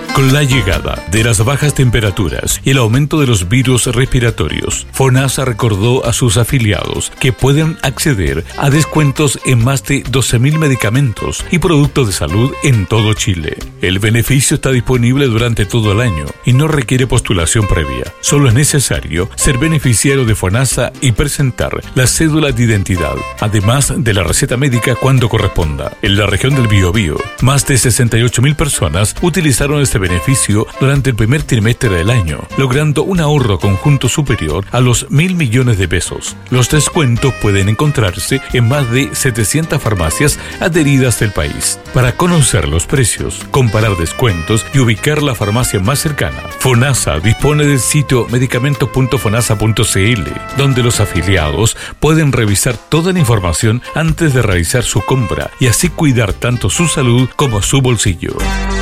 Con la llegada de las bajas temperaturas y el aumento de los virus respiratorios, FONASA recordó a sus afiliados que pueden acceder a descuentos en más de 12.000 medicamentos y productos de salud en todo Chile. El beneficio está disponible durante todo el año y no requiere postulación previa. Solo es necesario ser beneficiario de FONASA y presentar la cédula de identidad, además de la receta médica cuando corresponda. En la región del Biobío, más de 68.000 personas utilizaron este beneficio durante el primer trimestre del año, logrando un ahorro conjunto superior a los 1.000 millones de pesos. Los descuentos pueden encontrarse en más de 700 farmacias adheridas del país. Para conocer los precios, comparar descuentos y ubicar la farmacia más cercana, FONASA dispone del sitio medicamentos.fonasa.cl, donde los afiliados pueden revisar toda la información antes de realizar su compra y así cuidar tanto su salud como su bolsillo.